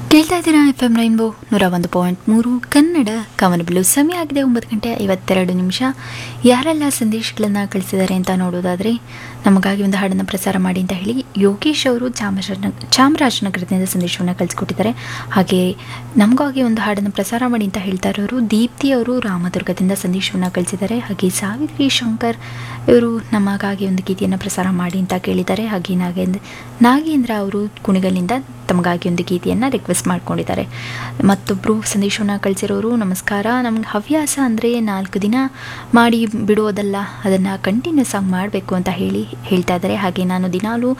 ಕೇಳ್ತಾ ಇದ್ದೀರಾ FM rainbow 101.3 Kannada ಕಾಮನಬಿಲ್ಲು. ಸಮಯ ಆಗಿದೆ 9:52. ಯಾರೆಲ್ಲ ಸಂದೇಶಗಳನ್ನು ಕಳಿಸಿದ್ದಾರೆ ಅಂತ ನೋಡೋದಾದರೆ, ನಮಗಾಗಿ ಒಂದು ಹಾಡನ್ನು ಪ್ರಸಾರ ಮಾಡಿ ಅಂತ ಹೇಳಿ ಯೋಗೇಶ್ ಅವರು ಚಾಮರಾಜನಗರದಿಂದ ಸಂದೇಶವನ್ನು ಕಳಿಸ್ಕೊಟ್ಟಿದ್ದಾರೆ. ಹಾಗೆ ನಮಗಾಗಿ ಒಂದು ಹಾಡನ್ನು ಪ್ರಸಾರ ಮಾಡಿ ಅಂತ ಹೇಳ್ತಾ ಇರೋರು ದೀಪ್ತಿ ಅವರು ರಾಮದುರ್ಗದಿಂದ ಸಂದೇಶವನ್ನು ಕಳಿಸಿದ್ದಾರೆ. ಹಾಗೆ ಸಾವಿತ್ರಿ ಶಂಕರ್ ಇವರು ನಮಗಾಗಿ ಒಂದು ಗೀತೆಯನ್ನು ಪ್ರಸಾರ ಮಾಡಿ ಅಂತ ಕೇಳಿದ್ದಾರೆ. ಹಾಗೆ ನಾಗೇಂದ್ರ ಅವರು ಕುಣಿಗಲ್ಲಿಂದ ತಮಗಾಗಿ ಒಂದು ಗೀತೆಯನ್ನು ರಿಕ್ವೆಸ್ಟ್ ಮಾಡ್ಕೊಂಡಿದ್ದಾರೆ. ಮತ್ತೊಬ್ಬರು ಸಂದೇಶವನ್ನು ಕಳಿಸಿರೋರು, ನಮಸ್ಕಾರ, ನಮ್ಗೆ ಹವ್ಯಾಸ ಅಂದರೆ 4 ದಿನ ಮಾಡಿ ಬಿಡೋದಲ್ಲ, ಅದನ್ನು ಕಂಟಿನ್ಯೂಸ್ ಆಗಿ ಮಾಡಬೇಕು ಅಂತ ಹೇಳ್ತಾ ಇದ್ದಾರೆ. ಹಾಗೆ ನಾನು ದಿನಾಲೂ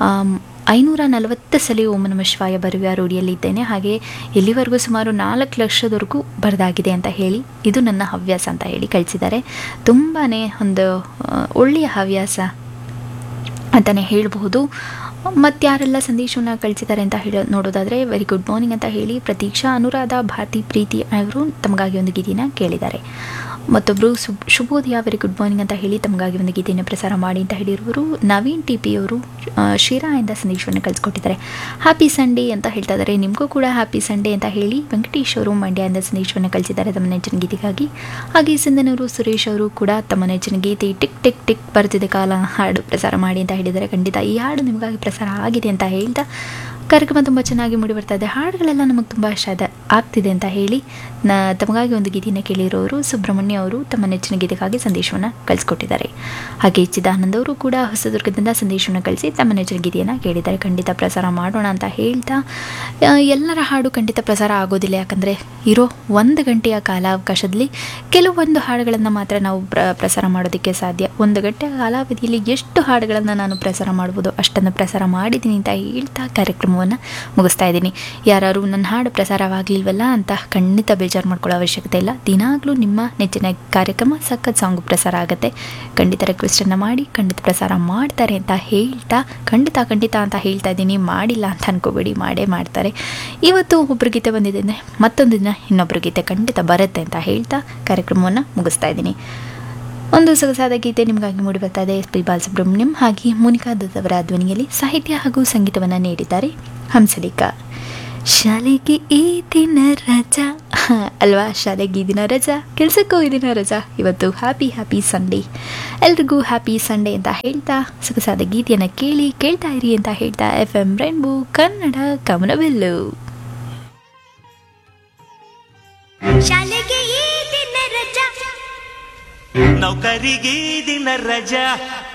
540 ಸಲ ಓಂ ನಮಃ ಶಿವಾಯ ಬರೆಯುವ ರೂಢಿಯಲ್ಲಿ ಇದ್ದೇನೆ. ಹಾಗೆ ಎಲ್ಲಿವರೆಗೂ ಸುಮಾರು 4 ಲಕ್ಷದವರೆಗೂ ಬರೆದಾಗಿದೆ ಅಂತ ಹೇಳಿ ಇದು ನನ್ನ ಹವ್ಯಾಸ ಅಂತ ಹೇಳಿ ಕಳಿಸಿದ್ದಾರೆ. ತುಂಬಾ ಒಂದು ಒಳ್ಳೆಯ ಹವ್ಯಾಸ ಅಂತಲೇ ಹೇಳಬಹುದು. ಮತ್ತು ಯಾರೆಲ್ಲ ಸಂದೇಶವನ್ನು ಕಳಿಸಿದ್ದಾರೆ ಅಂತ ನೋಡೋದಾದರೆ, ವೆರಿ ಗುಡ್ ಮಾರ್ನಿಂಗ್ ಅಂತ ಹೇಳಿ ಪ್ರತೀಕ್ಷಾ, ಅನುರಾಧ, ಭಾರತಿ, ಪ್ರೀತಿ ಅವರು ತಮಗಾಗಿ ಒಂದು ಗೀತೆಯನ್ನು ಕೇಳಿದ್ದಾರೆ. ಮತ್ತೊಬ್ಬರು ಶುಭೋದಯ, ವೆರಿ ಗುಡ್ ಮಾರ್ನಿಂಗ್ ಅಂತ ಹೇಳಿ ತಮಗಾಗಿ ಒಂದು ಗೀತೆಯನ್ನು ಪ್ರಸಾರ ಮಾಡಿ ಅಂತ ಹೇಳಿರುವರು ನವೀನ್ TP ಅವರು ಶಿರಾಯಿಂದ ಸಂದೇಶವನ್ನು ಕಳಿಸ್ಕೊಟ್ಟಿದ್ದಾರೆ. ಹ್ಯಾಪಿ ಸಂಡೇ ಅಂತ ಹೇಳ್ತಾ ಇದ್ದಾರೆ. ನಿಮಗೂ ಕೂಡ ಹ್ಯಾಪಿ ಸಂಡೇ ಅಂತ ಹೇಳಿ ವೆಂಕಟೇಶ್ ಅವರು ಮಂಡ್ಯದಿಂದ ಸಂದೇಶವನ್ನು ಕಳಿಸಿದ್ದಾರೆ ತಮ್ಮ ನೆಚ್ಚಿನ ಗೀತೆಗಾಗಿ. ಹಾಗೆ ಸಿಂಧನೂರು ಸುರೇಶ್ ಅವರು ಕೂಡ ತಮ್ಮ ನೆಚ್ಚಿನ ಗೀತೆ ಟಿಕ್ ಟಿಕ್ ಟಿಕ್ ಬರ್ತಿದೆ ಕಾಲ ಹಾಡು ಪ್ರಸಾರ ಮಾಡಿ ಅಂತ ಹೇಳಿದ್ದಾರೆ. ಖಂಡಿತ ಈ ಹಾಡು ನಿಮಗಾಗಿ ಪ್ರಸಾರ ಆಗಿದೆ ಅಂತ ಹೇಳ್ತಾ ಕಾರ್ಯಕ್ರಮ ತುಂಬ ಚೆನ್ನಾಗಿ ಮೂಡಿ ಬರ್ತಾ ಇದೆ, ಹಾಡುಗಳೆಲ್ಲ ನಮಗೆ ತುಂಬ ಇಷ್ಟ ಆಗ್ತಿದೆ ಅಂತ ಹೇಳಿ ತಮಗಾಗಿ ಒಂದು ಗೀತೆಯನ್ನು ಕೇಳಿರೋರು ಸುಬ್ರಹ್ಮಣ್ಯ ಅವರು ತಮ್ಮ ನೆಚ್ಚಿನ ಗೀತೆಗಾಗಿ ಸಂದೇಶವನ್ನು ಕಳಿಸ್ಕೊಟ್ಟಿದ್ದಾರೆ. ಹಾಗೆ ಚಿದಾನಂದ್ ಅವರು ಕೂಡ ಹೊಸದುರ್ಗದಿಂದ ಸಂದೇಶವನ್ನು ಕಳಿಸಿ ತಮ್ಮ ನೆಚ್ಚಿನ ಗೀತೆಯನ್ನು ಕೇಳಿದ್ದಾರೆ. ಖಂಡಿತ ಪ್ರಸಾರ ಮಾಡೋಣ ಅಂತ ಹೇಳ್ತಾ, ಎಲ್ಲರ ಹಾಡು ಖಂಡಿತ ಪ್ರಸಾರ ಆಗೋದಿಲ್ಲ, ಯಾಕಂದರೆ ಇರೋ 1 ಗಂಟೆಯ ಕಾಲಾವಕಾಶದಲ್ಲಿ ಕೆಲವೊಂದು ಹಾಡುಗಳನ್ನು ಮಾತ್ರ ನಾವು ಪ್ರಸಾರ ಮಾಡೋದಕ್ಕೆ ಸಾಧ್ಯ. 1 ಗಂಟೆಯ ಕಾಲಾವಧಿಯಲ್ಲಿ ಎಷ್ಟು ಹಾಡುಗಳನ್ನು ನಾನು ಪ್ರಸಾರ ಮಾಡ್ಬೋದು ಅಷ್ಟನ್ನು ಪ್ರಸಾರ ಮಾಡಿದ್ದೀನಿ ಅಂತ ಹೇಳ್ತಾ ಕಾರ್ಯಕ್ರಮವನ್ನು ಮುಗಿಸ್ತಾ ಇದ್ದೀನಿ. ಯಾರು ನನ್ನ ಹಾಡು ಪ್ರಸಾರವಾಗಲಿಲ್ವಲ್ಲ ಅಂತ ಖಂಡಿತ ಬೇಜಾರು ಮಾಡ್ಕೊಳ್ಳೋ ಅವಶ್ಯಕತೆ ಇಲ್ಲ. ದಿನಾಗಲೂ ನಿಮ್ಮ ನೆಚ್ಚಿನ ಕಾರ್ಯಕ್ರಮ ಸಖತ್ ಸಾಂಗು ಪ್ರಸಾರ ಆಗುತ್ತೆ. ಖಂಡಿತ ರಿಕ್ವೆಸ್ಟನ್ನು ಮಾಡಿ ಖಂಡಿತ ಪ್ರಸಾರ ಮಾಡ್ತಾರೆ ಅಂತ ಹೇಳ್ತಾ, ಖಂಡಿತ ಅಂತ ಹೇಳ್ತಾ ಇದ್ದೀನಿ, ಮಾಡಿಲ್ಲ ಅಂತ ಅನ್ಕೋಬೇಡಿ, ಮಾಡೇ ಮಾಡ್ತಾರೆ. ಇವತ್ತು ಒಬ್ಬರು ಗೀತೆ ಬಂದಿದೆ, ಮತ್ತೊಂದು ದಿನ ಇನ್ನೊಬ್ಬರು ಗೀತೆ ಖಂಡಿತ ಬರುತ್ತೆ ಅಂತ ಹೇಳ್ತಾ ಕಾರ್ಯಕ್ರಮವನ್ನು ಮುಗಿಸ್ತಾ ಇದ್ದೀನಿ. ಒಂದು ಸೊಗಸಾದ ಗೀತೆ ನಿಮಗಾಗಿ ಮೂಡಿ ಬರ್ತಾ ಇದೆ. SP ಬಾಲಸುಬ್ರಹ್ಮಣ್ಯಂ ಹಾಗೆ ಮೋನಿಕಾ ದತ್ ಅವರ ಧ್ವನಿಯಲ್ಲಿ ಸಾಹಿತ್ಯ ಹಾಗೂ ಸಂಗೀತವನ್ನು ನೀಡಿದ್ದಾರೆ ಹಂಸಲೇಖ. ಶಾಲೆಗೆ ಈ ದಿನ ರಜಾ ಅಲ್ವಾ, ಶಾಲೆಗೆ ಈ ದಿನ ರಜಾ, ಕೆಲಸಕ್ಕೂ ಈ ದಿನ ರಜಾ. ಇವತ್ತು ಹ್ಯಾಪಿ ಸಂಡೇ, ಎಲ್ರಿಗೂ ಹ್ಯಾಪಿ ಸಂಡೇ ಅಂತ ಹೇಳ್ತಾ ಸೊಗಸಾದ ಗೀತೆಯನ್ನು ಕೇಳ್ತಾ ಇರಿ ಅಂತ ಹೇಳ್ತಾ FM ರೈನ್ಬೋ ಕನ್ನಡ ಕಾಮನಬಿಲ್ಲು. ಶಾಲೆಗೆ ಈ ದಿನ ರಜಾ, ನೌಕರಿಗೆ ದಿನ ರಜಾ.